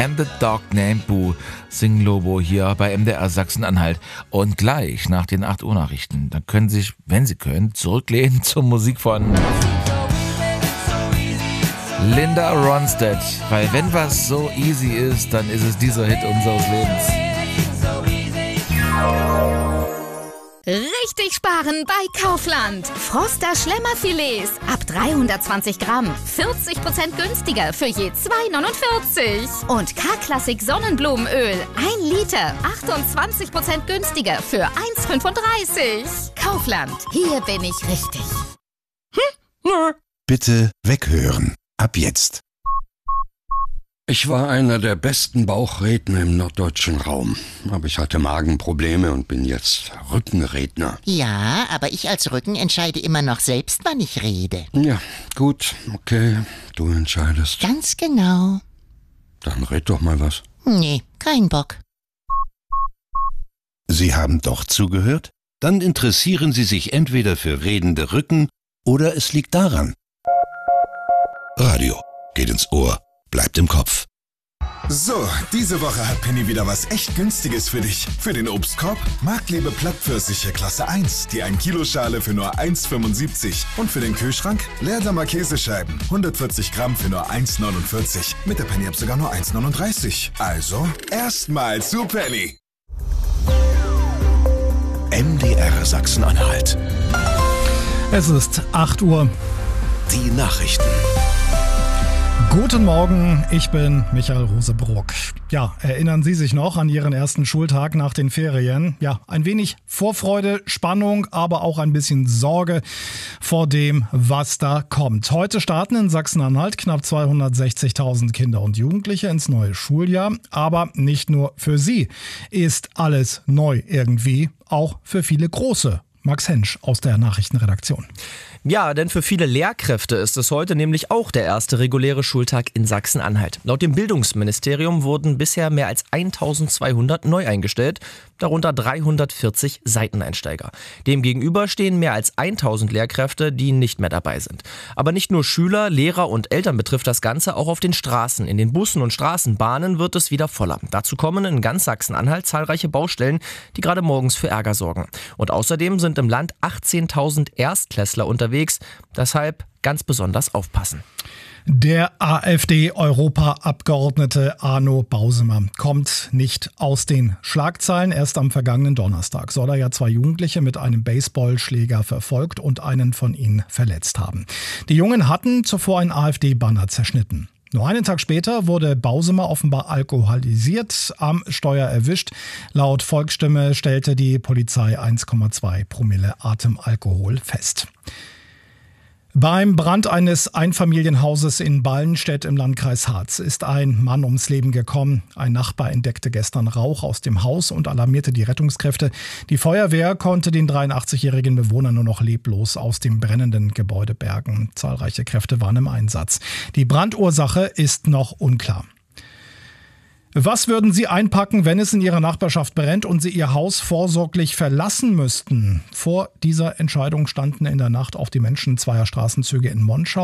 And the Dog Named Boo singen Lobo hier bei MDR Sachsen-Anhalt. Und gleich nach den 8 Uhr Nachrichten, da können Sie sich, wenn Sie können, zurücklehnen zur Musik von Linda Ronstadt. Weil wenn was so easy ist, dann ist es dieser Hit unseres Lebens. Richtig sparen bei Kaufland. Froster Schlemmerfilets ab 320 Gramm. 40% günstiger für je 2,49. Und K-Klassik Sonnenblumenöl 1 Liter. 28% günstiger für 1,35. Kaufland. Hier bin ich richtig. Bitte weghören. Ab jetzt. Ich war einer der besten Bauchredner im norddeutschen Raum. Aber ich hatte Magenprobleme und bin jetzt Rückenredner. Ja, aber ich als Rücken entscheide immer noch selbst, wann ich rede. Ja, gut, okay, du entscheidest. Ganz genau. Dann red doch mal was. Nee, kein Bock. Sie haben doch zugehört? Dann interessieren Sie sich entweder für redende Rücken oder es liegt daran. Radio geht ins Ohr. Bleibt im Kopf. So, diese Woche hat Penny wieder was echt Günstiges für dich. Für den Obstkorb Marktlebe Plattpfirsiche Klasse 1, die 1-Kilo-Schale für nur 1,75. Und für den Kühlschrank Leerdammer Käsescheiben, 140 Gramm für nur 1,49. Mit der Penny-App sogar nur 1,39. Also, erstmal zu Penny. MDR Sachsen-Anhalt. Es ist 8 Uhr. Die Nachrichten. Guten Morgen, ich bin Michael Rosebrock. Ja, erinnern Sie sich noch an Ihren ersten Schultag nach den Ferien? Ja, ein wenig Vorfreude, Spannung, aber auch ein bisschen Sorge vor dem, was da kommt. Heute starten in Sachsen-Anhalt knapp 260.000 Kinder und Jugendliche ins neue Schuljahr. Aber nicht nur für sie ist alles neu irgendwie, auch für viele Große. Max Hensch aus der Nachrichtenredaktion. Ja, denn für viele Lehrkräfte ist es heute nämlich auch der erste reguläre Schultag in Sachsen-Anhalt. Laut dem Bildungsministerium wurden bisher mehr als 1200 neu eingestellt, darunter 340 Seiteneinsteiger. Demgegenüber stehen mehr als 1000 Lehrkräfte, die nicht mehr dabei sind. Aber nicht nur Schüler, Lehrer und Eltern betrifft das Ganze, auch auf den Straßen. In den Bussen und Straßenbahnen wird es wieder voller. Dazu kommen in ganz Sachsen-Anhalt zahlreiche Baustellen, die gerade morgens für Ärger sorgen. Und außerdem sind im Land 18.000 Erstklässler unterwegs, deshalb ganz besonders aufpassen. Der AfD-Europaabgeordnete Arno Bausemer kommt nicht aus den Schlagzeilen. Erst am vergangenen Donnerstag soll er ja 2 Jugendliche mit einem Baseballschläger verfolgt und einen von ihnen verletzt haben. Die Jungen hatten zuvor ein AfD-Banner zerschnitten. Nur einen Tag später wurde Bausemer offenbar alkoholisiert am Steuer erwischt. Laut Volksstimme stellte die Polizei 1,2 Promille Atemalkohol fest. Beim Brand eines Einfamilienhauses in Ballenstedt im Landkreis Harz ist ein Mann ums Leben gekommen. Ein Nachbar entdeckte gestern Rauch aus dem Haus und alarmierte die Rettungskräfte. Die Feuerwehr konnte den 83-jährigen Bewohner nur noch leblos aus dem brennenden Gebäude bergen. Zahlreiche Kräfte waren im Einsatz. Die Brandursache ist noch unklar. Was würden Sie einpacken, wenn es in Ihrer Nachbarschaft brennt und Sie Ihr Haus vorsorglich verlassen müssten? Vor dieser Entscheidung standen in der Nacht auch die Menschen zweier Straßenzüge in Monschau.